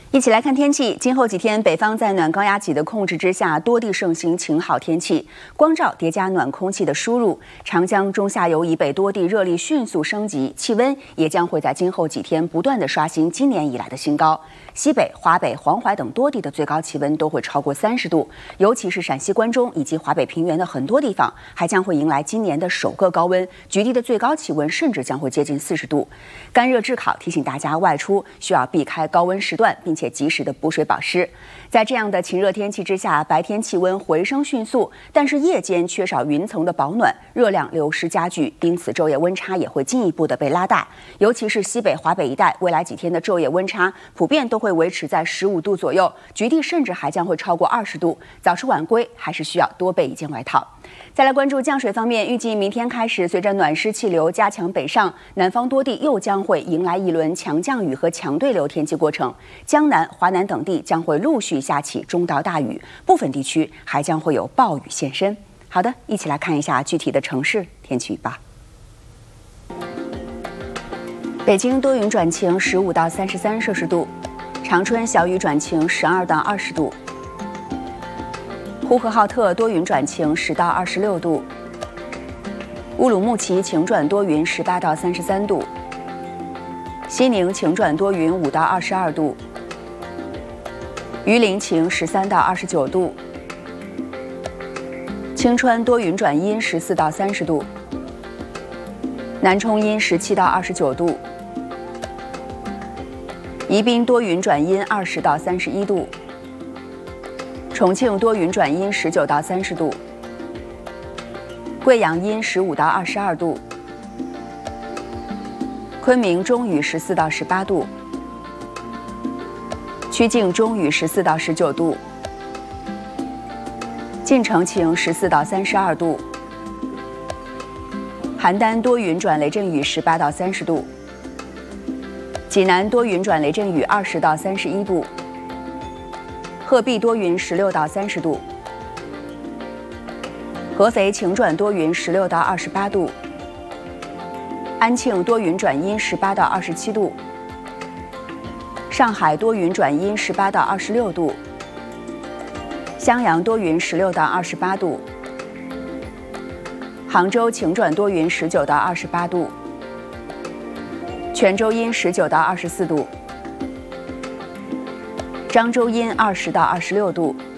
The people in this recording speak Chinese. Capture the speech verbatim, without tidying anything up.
一起来看天气。今后几天，北方在暖高压脊的控制之下，多地盛行晴好天气。光照叠加暖空气的输入，长江中下游以北多地热力迅速升级，气温也将会在今后几天不断的刷新今年以来的新高。西北、华北、黄淮等多地的最高气温都会超过三十度，尤其是陕西关中以及华北平原的很多地方，还将会迎来今年的首个高温，局地的最高气温甚至将会接近四十度。干热炙烤提醒大家外出需要避开高温时段，并且及时的补水保湿。在这样的晴热天气之下，白天气温回升迅速，但是夜间缺少云层的保暖，热量流失加剧，因此昼夜温差也会进一步的被拉大。尤其是西北、华北一带，未来几天的昼夜温差普遍都会维持在十五度左右，局地甚至还将会超过二十度。早出晚归还是需要多备一件外套。再来关注降水方面，预计明天开始，随着暖湿气流加强北上，南方多地又将会迎来一轮强降雨和强对流天气过程。江南、华南等地将会陆续下起中到大雨，部分地区还将会有暴雨现身。好的，一起来看一下具体的城市天气预报。北京多云转晴，十五到三十三摄氏度；长春小雨转晴，十二到二十度；呼和浩特多云转晴，十到二十六度；乌鲁木齐晴转多云，十八到三十三度；西宁晴转多云，五到二十二度；榆林晴，十三到二十九度；青川多云转阴，十四到三十度；南充阴，十七到二十九度；宜宾多云转阴，二十到三十一度；重庆多云转阴，十九到三十度；贵阳阴，十五到二十二度；昆明中雨，十四到十八度；曲靖中雨，十四到十九度；晋城晴，十四到三十二度；邯郸多云转雷阵雨，十八到三十度；济南多云转雷阵雨，二十到三十一度；鹤壁多云，十六到三十度；合肥晴转多云，十六到二十八度；安庆多云转阴，十八到二十七度；上海多云转阴，十八到二十六度；襄阳多云，十六到二十八度；杭州晴转多云，十九到二十八度；泉州阴，十九到二十四度；漳州阴，二十到二十六度；